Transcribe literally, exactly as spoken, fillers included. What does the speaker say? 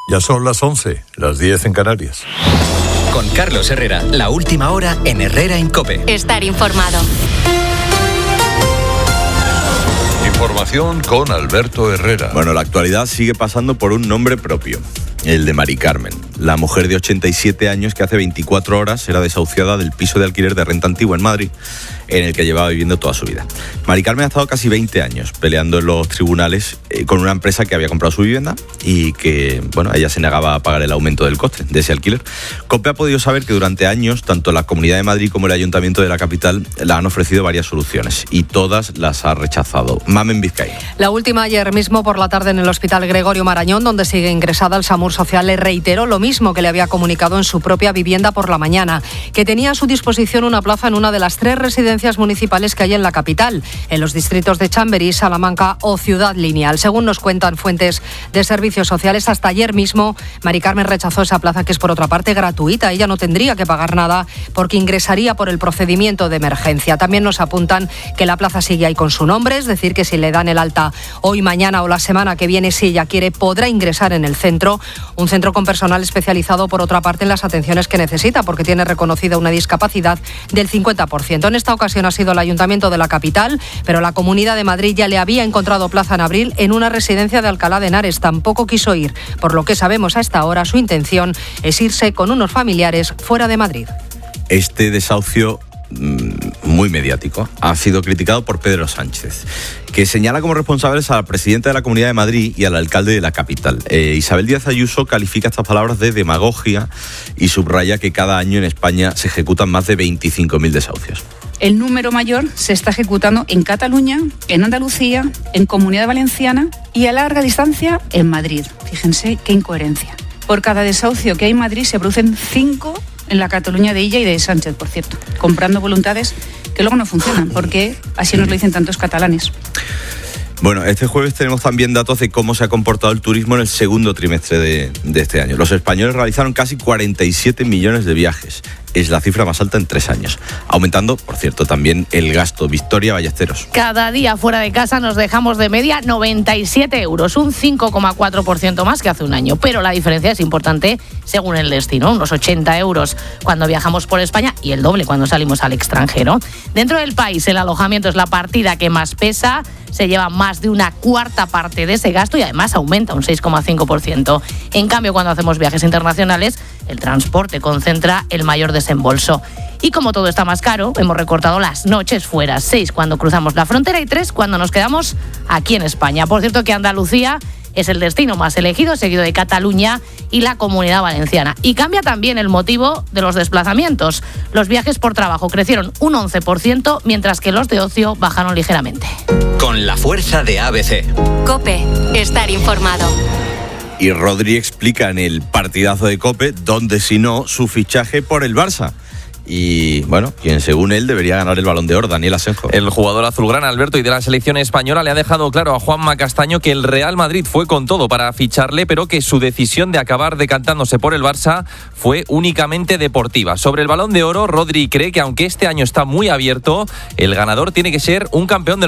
Ya son las once, las diez en Canarias. Con Carlos Herrera, la última hora en Herrera en COPE. Estar informado. Información con Alberto Herrera. Bueno, la actualidad sigue pasando por un nombre propio, el de Mari Carmen, la mujer de ochenta y siete años que hace veinticuatro horas era desahuciada del piso de alquiler de renta antigua en Madrid, en el que llevaba viviendo toda su vida. Mari Carmen ha estado casi veinte años peleando en los tribunales eh, con una empresa que había comprado su vivienda y que, bueno, ella se negaba a pagar el aumento del coste de ese alquiler. COPE ha podido saber que durante años, tanto la Comunidad de Madrid como el Ayuntamiento de la capital le han ofrecido varias soluciones y todas las ha rechazado. Mamen Vizcay. La última ayer mismo por la tarde en el Hospital Gregorio Marañón, donde sigue ingresada el SAMUR Social, le reiteró lo mismo que le había comunicado en su propia vivienda por la mañana, que tenía a su disposición una plaza en una de las tres residencias municipales que hay en la capital, en los distritos de Chamberí, Salamanca o Ciudad Lineal. Según nos cuentan fuentes de servicios sociales, hasta ayer mismo Mari Carmen rechazó esa plaza, que es por otra parte gratuita. Ella no tendría que pagar nada porque ingresaría por el procedimiento de emergencia. También nos apuntan que la plaza sigue ahí con su nombre, es decir, que si le dan el alta hoy, mañana o la semana que viene, si ella quiere, podrá ingresar en el centro, un centro con personal especializado, por otra parte, en las atenciones que necesita, porque tiene reconocida una discapacidad del cincuenta por ciento. En esta ocasión ha sido el Ayuntamiento de la capital, pero la Comunidad de Madrid ya le había encontrado plaza en abril en una residencia de Alcalá de Henares. Tampoco quiso ir. Por lo que sabemos a esta hora, su intención es irse con unos familiares fuera de Madrid. Este desahucio muy mediático ha sido criticado por Pedro Sánchez, que señala como responsables a la presidenta de la Comunidad de Madrid y al alcalde de la capital. Eh, Isabel Díaz Ayuso califica estas palabras de demagogia y subraya que cada año en España se ejecutan más de veinticinco mil desahucios. El número mayor se está ejecutando en Cataluña, en Andalucía, en Comunidad Valenciana y a larga distancia en Madrid. Fíjense qué incoherencia. Por cada desahucio que hay en Madrid se producen cinco en la Cataluña de Illa y de Sánchez, por cierto, comprando voluntades que luego no funcionan, porque así nos lo dicen tantos catalanes. Bueno, este jueves tenemos también datos de cómo se ha comportado el turismo en el segundo trimestre de, de este año. Los españoles realizaron casi cuarenta y siete millones de viajes. Es la cifra más alta en tres años. Aumentando, por cierto, también el gasto. Victoria Ballesteros. Cada día fuera de casa nos dejamos de media noventa y siete euros, un cinco coma cuatro por ciento más que hace un año. Pero la diferencia es importante según el destino, unos ochenta euros cuando viajamos por España y el doble cuando salimos al extranjero. Dentro del país, el alojamiento es la partida que más pesa, se lleva más de una cuarta parte de ese gasto y además aumenta un seis coma cinco por ciento. En cambio, cuando hacemos viajes internacionales, el transporte concentra el mayor desembolso. Y como todo está más caro, hemos recortado las noches fuera, seis cuando cruzamos la frontera y tres cuando nos quedamos aquí en España. Por cierto, que Andalucía es el destino más elegido, seguido de Cataluña y la Comunidad Valenciana. Y cambia también el motivo de los desplazamientos. Los viajes por trabajo crecieron un once por ciento, mientras que los de ocio bajaron ligeramente. Con la fuerza de A B C. COPE. Estar informado. Y Rodri explica en el partidazo de COPE dónde, si no, su fichaje por el Barça. Y, bueno, quien según él debería ganar el Balón de Oro, Daniel Asenjo. El jugador azulgrana, Alberto, y de la selección española le ha dejado claro a Juanma Castaño que el Real Madrid fue con todo para ficharle, pero que su decisión de acabar decantándose por el Barça fue únicamente deportiva. Sobre el Balón de Oro, Rodri cree que aunque este año está muy abierto, el ganador tiene que ser un campeón del